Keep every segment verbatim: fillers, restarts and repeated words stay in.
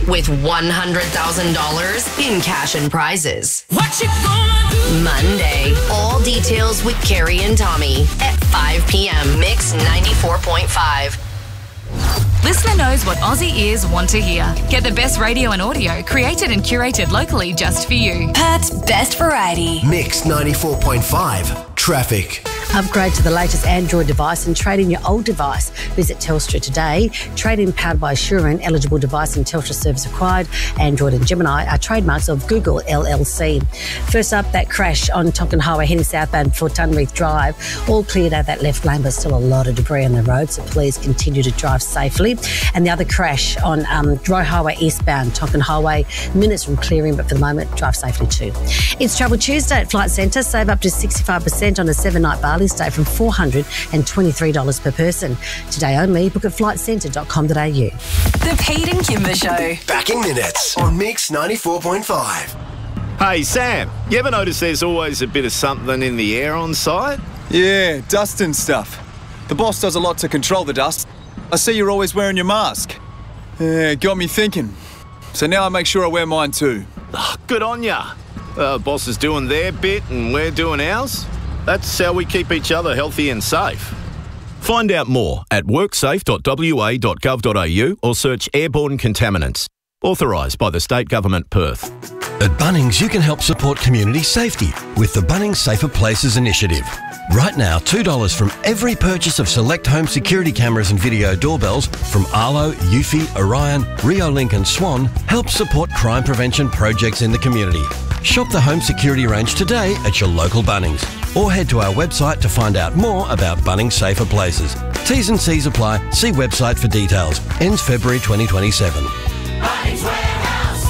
with one hundred thousand dollars in cash and prizes. What you gonna do? Monday. All details with Carrie and Tommy at five p.m. Mix ninety-four point five. Listener knows what Aussie ears want to hear. Get the best radio and audio created and curated locally just for you. Perth's best variety. Mix ninety-four point five. Traffic. Upgrade to the latest Android device and trade in your old device. Visit Telstra today. Trade-in powered by Assurant. Eligible device and Telstra service required. Android and Gemini are trademarks of Google L L C. First up, that crash on Tonkin Highway heading southbound for Tunreath Drive. All cleared out that left lane, but still a lot of debris on the road, so please continue to drive safely. And the other crash on um, Roe Highway eastbound, Tonkin Highway, minutes from clearing, but for the moment, drive safely too. It's Travel Tuesday at Flight Centre. Save up to sixty-five percent on a seven-night Bali stay from four hundred twenty-three dollars per person. Today only, book at flight centre dot com dot a u. The Pete and Kimber Show. Back in minutes on Mix ninety-four point five. Hey, Sam, you ever notice there's always a bit of something in the air on site? Yeah, dust and stuff. The boss does a lot to control the dust. I see you're always wearing your mask. Yeah, got me thinking. So now I make sure I wear mine too. Oh, good on ya. Uh, boss is doing their bit and we're doing ours. That's how we keep each other healthy and safe. Find out more at worksafe dot w a dot gov dot a u or search airborne contaminants. Authorised by the State Government, Perth. At Bunnings, you can help support community safety with the Bunnings Safer Places initiative. Right now, two dollars from every purchase of select home security cameras and video doorbells from Arlo, Eufy, Orion, Riolink and Swan helps support crime prevention projects in the community. Shop the home security range today at your local Bunnings or head to our website to find out more about Bunnings Safer Places. T's and C's apply. See website for details. Ends February twenty twenty-seven. Bunnings Warehouse.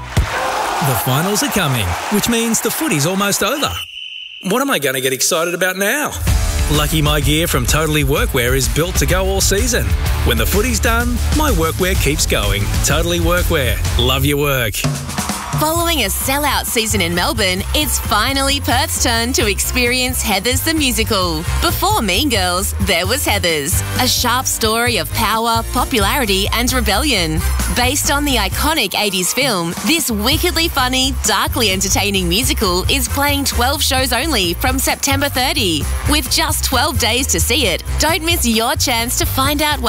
The finals are coming, which means the footy's almost over. What am I going to get excited about now? Lucky My Gear from Totally Workwear is built to go all season. When the footy's done, my workwear keeps going. Totally Workwear. Love your work. Following a sellout season in Melbourne, it's finally Perth's turn to experience Heathers the Musical. Before Mean Girls, there was Heathers, a sharp story of power, popularity and rebellion. Based on the iconic eighties film, this wickedly funny, darkly entertaining musical is playing twelve shows only from September thirtieth. With just twelve days to see it, don't miss your chance to find out what